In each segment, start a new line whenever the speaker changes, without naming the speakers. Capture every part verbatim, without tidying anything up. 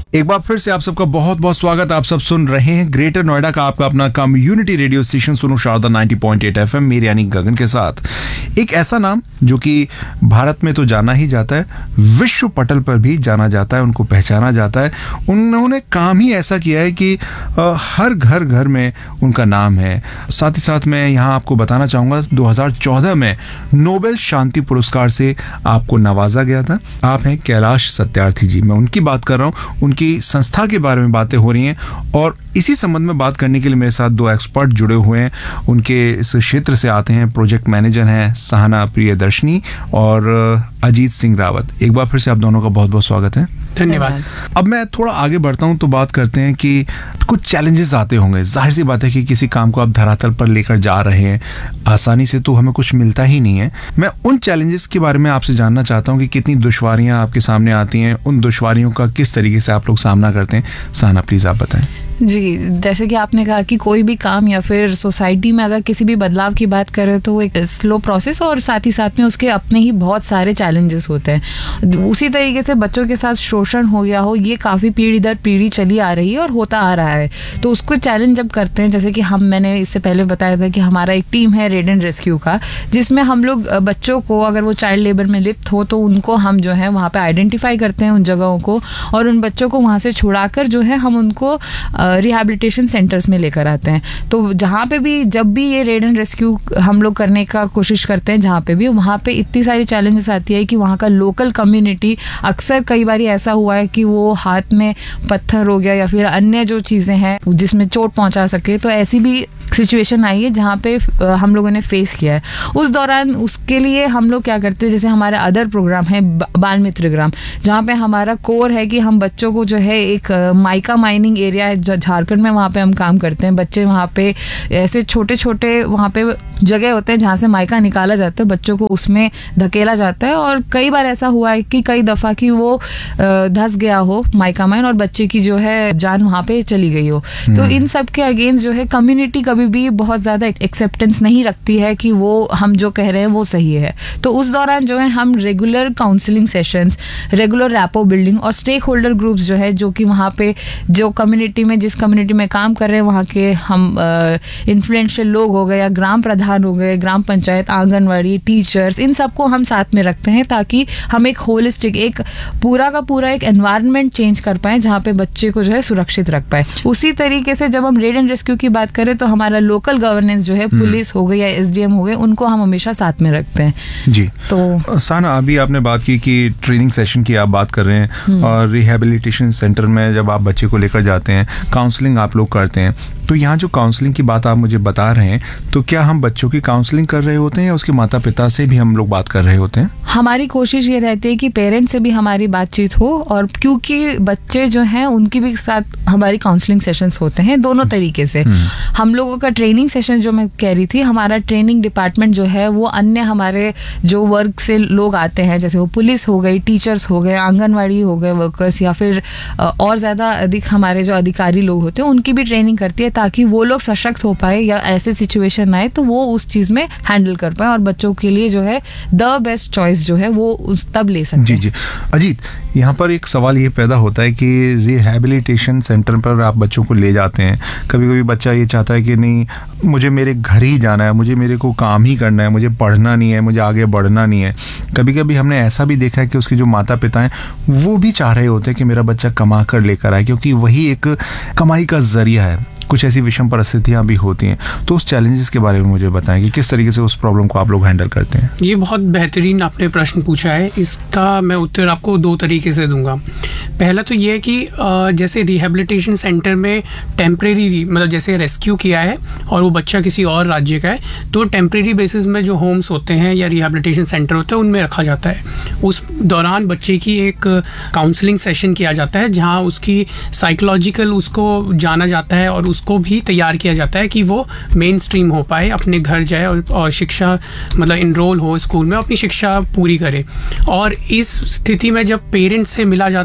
एक बार फिर से आप सबका बहुत बहुत स्वागत। आप सब सुन रहे हैं ग्रेटर नोएडा का आपका अपना कम्युनिटी रेडियो स्टेशन सुनो शारदा नब्बे पॉइंट आठ एफएम, मेरे यानी गगन के साथ। एक ऐसा नाम जो कि भारत में तो जाना ही जाता है, विश्व पटल पर भी जाना जाता है, उनको पहचाना जाता है। उन्होंने काम ही ऐसा किया है कि आ, हर घर घर में उनका नाम है। साथ ही साथ मैं यहाँ आपको बताना चाहूँगा दो हज़ार चौदह में नोबेल शांति पुरस्कार से आपको नवाजा गया था। आप हैं कैलाश सत्यार्थी जी। मैं उनकी बात कर रहा हूँ, उनकी संस्था के बारे में बातें हो रही हैं और इसी संबंध में बात करने के लिए मेरे साथ दो एक्सपर्ट जुड़े हुए हैं। उनके इस क्षेत्र से आते हैं, प्रोजेक्ट मैनेजर हैं सहना प्रियदर्शनी और अजीत सिंह रावत। एक बार फिर से आप दोनों का बहुत बहुत स्वागत है।
धन्यवाद।
अब मैं थोड़ा आगे बढ़ता हूं तो बात करते हैं कि कुछ चैलेंजेस आते होंगे। जाहिर सी बात है कि किसी काम को आप धरातल पर लेकर जा रहे हैं, आसानी से तो हमें कुछ मिलता ही नहीं है। मैं उन चैलेंजेस के बारे में आपसे जानना चाहता हूं कि कितनी दुश्वारियां आपके सामने आती हैं, उन दुश्वारियों का किस तरीके से आप लोग सामना करते हैं। सहना प्लीज आप बताएं।
जी, जैसे कि आपने कहा कि कोई भी काम या फिर सोसाइटी में अगर किसी भी बदलाव की बात करें तो एक स्लो प्रोसेस और साथ ही साथ में उसके अपने ही बहुत सारे चैलेंजेस होते हैं। उसी तरीके से बच्चों के साथ शोषण हो गया हो, ये काफ़ी पीढ़ी दर पीढ़ी चली आ रही है और होता आ रहा है। तो उसको चैलेंज जब करते हैं, जैसे कि हम मैंने इससे पहले बताया था कि हमारा एक टीम है रेड एंड रेस्क्यू का, जिसमें हम लोग बच्चों को अगर वो चाइल्ड लेबर में लिप्त हो तो उनको हम जो है वहाँ पर आइडेंटिफाई करते हैं उन जगहों को, और उन बच्चों को वहाँ से छुड़ाकर जो है हम उनको रिहैबिलिटेशन सेंटर्स में लेकर आते हैं। तो जहाँ पे भी जब भी ये रेड एंड रेस्क्यू हम लोग करने का कोशिश करते हैं, जहाँ पे भी वहाँ पे इतनी सारी चैलेंजेस आती है कि वहाँ का लोकल कम्युनिटी, अक्सर कई बार ऐसा हुआ है कि वो हाथ में पत्थर हो गया या फिर अन्य जो चीज़ें हैं जिसमें चोट पहुँचा सके, तो ऐसी भी सिचुएशन आई है जहाँ पे हम लोगों ने फेस किया है। उस दौरान उसके लिए हम लोग क्या करते हैं, जैसे हमारे अदर प्रोग्राम है बाल मित्र ग्राम, जहाँ पे हमारा कोर है कि हम बच्चों को जो है एक माइका माइनिंग एरिया है झारखंड में, वहाँ पे हम काम करते हैं। बच्चे वहाँ पे ऐसे छोटे छोटे वहाँ पे जगह होते हैं जहाँ से माइका निकाला जाता है, बच्चों को उसमें धकेला जाता है और कई बार ऐसा हुआ है कि कई दफ़ा कि वो धंस गया हो माइका माइन और बच्चे की जो है जान वहाँ पे चली गई हो। तो इन सब के अगेंस्ट जो है कम्युनिटी कभी भी बहुत ज़्यादा एक्सेप्टेंस नहीं रखती है कि वो हम जो कह रहे हैं वो सही है। तो उस दौरान जो है हम regular counselling sessions, regular rapport building और स्टेक होल्डर ग्रुप्स जो है, जो कि वहाँ पे जो कम्युनिटी में जिस कम्युनिटी में काम कर रहे हैं वहाँ के हम इन्फ्लुएंशियल लोग हो गए या ग्राम प्रधान हो गए, ग्राम पंचायत, आंगनवाड़ी, टीचर्स, इन सबको हम साथ में रखते हैं ताकि हम एक होलिस्टिक, एक पूरा का पूरा एक एनवायरनमेंट चेंज कर पाए जहाँ पे बच्चे को जो है सुरक्षित रख पाए। उसी तरीके से जब हम रेड एंड रेस्क्यू की बात करें तो हमारा लोकल गवर्नेंस जो है, पुलिस हो गई या एसडीएम हो गए, उनको हम हमेशा साथ में रखते हैं।
जी।
तो
सहना, अभी आपने बात की कि ट्रेनिंग सेशन की आप बात कर रहे हैं और रिहैबिलिटेशन सेंटर में जब आप बच्चे को लेकर जाते हैं, काउंसलिंग आप लोग करते हैं, तो यहाँ जो काउंसलिंग की बात आप मुझे बता रहे हैं, तो क्या हम बच्चों की काउंसलिंग कर रहे होते हैं या उसके माता पिता से भी हम लोग बात कर रहे होते हैं?
हमारी कोशिश ये रहती है कि पेरेंट्स से भी हमारी बातचीत हो, और क्योंकि बच्चे जो हैं उनकी भी साथ हमारी काउंसलिंग सेशंस होते हैं दोनों तरीके से। हम लोगों का ट्रेनिंग सेशन जो मैं कह रही थी, हमारा ट्रेनिंग डिपार्टमेंट जो है वो अन्य हमारे जो वर्ग से लोग आते हैं, जैसे वो पुलिस हो गई, टीचर्स हो गए, आंगनवाड़ी हो गए वर्कर्स, या फिर और ज़्यादा अधिक हमारे जो अधिकारी लोग होते हैं उनकी भी ट्रेनिंग करती है ताकि वो लोग सशक्त हो पाए या ऐसे सिचुएशन आए तो वो उस चीज़ में हैंडल कर पाए और बच्चों के लिए जो है द बेस्ट चॉइस जो है वो उस तब ले सकते
हैं। जी जी। अजीत, यहाँ पर एक सवाल ये पैदा होता है कि रिहैबिलिटेशन सेंटर पर आप बच्चों को ले जाते हैं, कभी कभी बच्चा ये चाहता है कि नहीं, मुझे मेरे घर ही जाना है, मुझे मेरे को काम ही करना है, मुझे पढ़ना नहीं है, मुझे आगे बढ़ना नहीं है। कभी कभी हमने ऐसा भी देखा है कि उसके जो माता पिता हैं वो भी चाह रहे होते हैं कि मेरा बच्चा कमा कर लेकर आए, क्योंकि वही एक कमाई का जरिया है। कुछ ऐसी विषम परिस्थितियां भी होती हैं, तो उस चैलेंजेस के बारे में मुझे बताएं कि किस तरीके से उस प्रॉब्लम को आप लोग हैंडल करते हैं।
ये बहुत बेहतरीन आपने प्रश्न पूछा है, इसका मैं उत्तर आपको दो तरीके से दूंगा। पहला तो ये है कि जैसे रिहैबिलिटेशन सेंटर में टेम्परेरी, मतलब जैसे रेस्क्यू किया है और वो बच्चा किसी और राज्य का है, तो टेम्परेरी बेसिस में जो होम्स होते हैं या रिहैबिलिटेशन सेंटर होते हैं उनमें रखा जाता है। उस दौरान बच्चे की एक काउंसलिंग सेशन किया जाता है जहाँ उसकी साइकोलॉजिकल उसको जाना जाता है और उसको भी तैयार किया जाता है कि वो मेन स्ट्रीम हो पाए, अपने घर जाए और, और शिक्षा मतलब इनरोल हो स्कूल में, अपनी शिक्षा पूरी करे। और इस स्थिति में जब पेरेंट्स से मिला जाता है,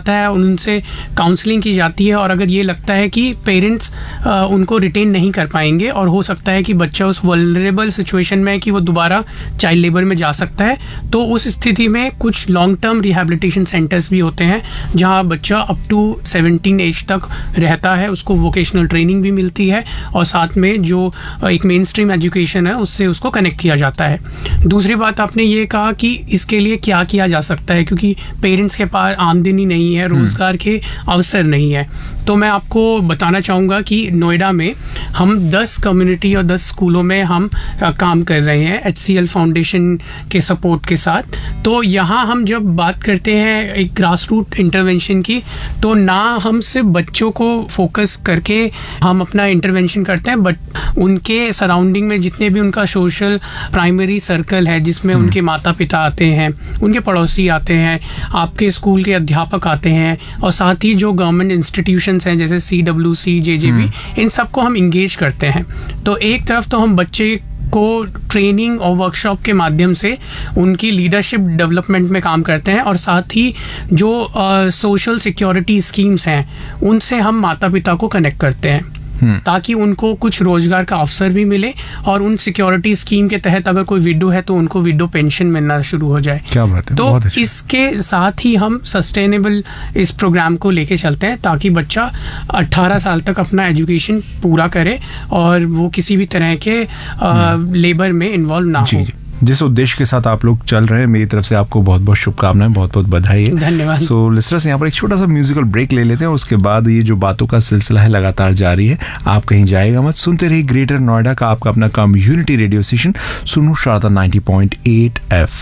और उनसे काउंसलिंग की जाती है। और अगर ये लगता है कि पेरेंट्स उनको रिटेन नहीं कर पाएंगे और हो सकता है कि बच्चा उस वल्नरेबल सिचुएशन में है कि वो दोबारा चाइल्ड लेबर में जा सकता है, तो उस स्थिति में कुछ लॉन्ग टर्म रिहैबिलिटेशन सेंटर्स भी होते हैं जहां बच्चा अप टू सेवनटीन एज तक रहता है, उसको वोकेशनल ट्रेनिंग भी मिलती है और साथ में जो एक मेन स्ट्रीम एजुकेशन है उससे उसको कनेक्ट किया जाता है। दूसरी बात आपने ये कहा कि इसके लिए क्या किया जा सकता है, क्योंकि पेरेंट्स के पास आमदनी नहीं है, रोजगार के अवसर नहीं है। तो मैं आपको बताना चाहूँगा कि नोएडा में हम दस कम्युनिटी और दस स्कूलों में हम काम कर रहे हैं एच सी एल फाउंडेशन के सपोर्ट के साथ। तो यहाँ हम जब बात करते हैं एक ग्रास रूट इंटरवेंशन की, तो ना हम सिर्फ बच्चों को फोकस करके हम अपना इंटरवेंशन करते हैं, बट उनके सराउंडिंग में जितने भी उनका सोशल प्राइमरी सर्कल है, जिसमें उनके माता पिता आते हैं, उनके पड़ोसी आते हैं, आपके स्कूल के अध्यापक आते हैं, और साथ ही जो गवर्नमेंट इंस्टीट्यूशंस हैं जैसे सी डब्ल्यू सी, जे जे बी, इन सबको हम इंगेज करते हैं। तो एक तरफ तो हम बच्चे को ट्रेनिंग और वर्कशॉप के माध्यम से उनकी लीडरशिप डेवलपमेंट में काम करते हैं, और साथ ही जो सोशल सिक्योरिटी स्कीम्स हैं उनसे हम माता पिता को कनेक्ट करते हैं ताकि उनको कुछ रोजगार का अवसर भी मिले, और उन सिक्योरिटी स्कीम के तहत अगर कोई विडो है तो उनको विडो पेंशन मिलना शुरू हो जाए।
क्या बात है,
तो इसके साथ ही हम सस्टेनेबल इस प्रोग्राम को लेके चलते हैं ताकि बच्चा अठारह साल तक अपना एजुकेशन पूरा करे और वो किसी भी तरह के आ, लेबर में इन्वॉल्व ना हो।
जिस उद्देश्य के साथ आप लोग चल रहे हैं, मेरी तरफ से आपको बहुत बहुत शुभकामनाएं, बहुत बहुत बधाई है।
धन्यवाद।
सो लिसनर्स, यहाँ पर एक छोटा सा म्यूजिकल ब्रेक ले लेते हैं, उसके बाद ये जो बातों का सिलसिला है लगातार जारी है, आप कहीं जाएगा मत, सुनते रहिए ग्रेटर नोएडा का आपका अपना कम्युनिटी रेडियो स्टेशन सुनो Sharda ninety point eight F